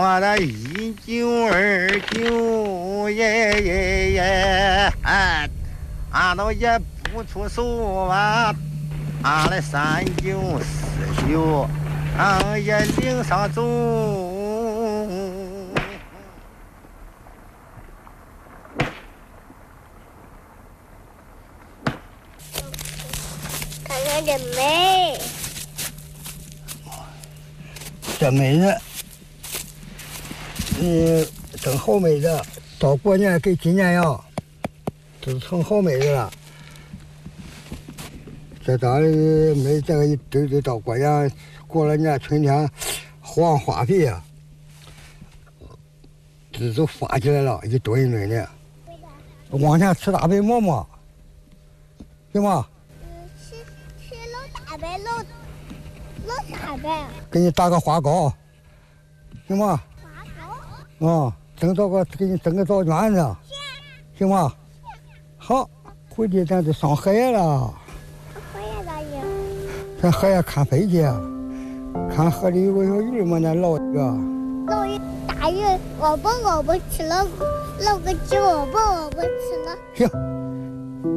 我的1929耶，俺都也不出手啊，俺的3949，俺也领上走。 看看这梅， 这梅子，等好梅子，到过年给今年呀，都是成好梅子了。这当的梅这个一堆堆到过年，过了年春天，黄花皮啊，这都发起来了，一吨一吨的。往前吃大白馍馍，行吗？ 吃老大白，老大白。 给你打个花糕，行吗？ 花糕。 给你蒸个枣卷子，行吗？好，回去咱就上河沿了。 河沿咋样？ 咱河沿看飞去，看河里有个小鱼嘛，那捞一个。 捞一大鱼，我不吃了，捞个鸡我不吃了。 行。